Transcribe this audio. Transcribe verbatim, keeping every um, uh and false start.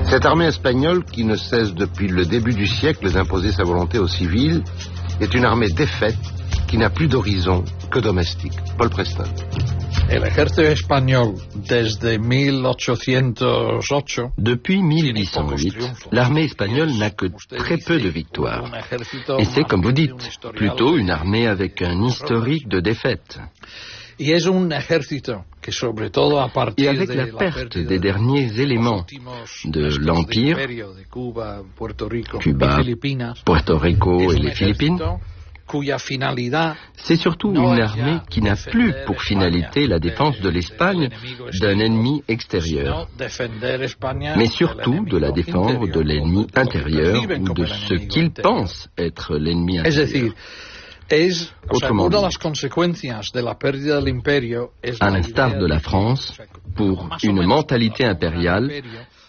Cette armée espagnole, qui ne cesse depuis le début du siècle d'imposer sa volonté aux civils, est une armée défaite qui n'a plus d'horizon que domestique. Paul Preston. El ejército español, desde mille huit cent huit, Depuis mille huit cent huit, l'armée espagnole n'a que très peu de victoires. Et c'est, comme vous dites, plutôt une armée avec un historique de défaites. Et avec la perte des derniers éléments de l'Empire, Cuba, Puerto Rico et les Philippines, c'est surtout une armée qui n'a plus pour finalité la défense de l'Espagne d'un ennemi extérieur, mais surtout de la défendre de l'ennemi intérieur ou de ce qu'il pense être l'ennemi intérieur. Autrement dit, à l'instar de la France, pour une mentalité impériale,